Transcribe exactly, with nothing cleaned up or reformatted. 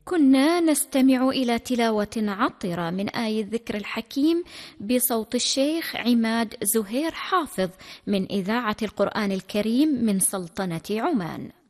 كنا نستمع إلى تلاوة عطرة من آية الذكر الحكيم بصوت الشيخ عماد زهير حافظ من إذاعة القرآن الكريم من سلطنة عمان.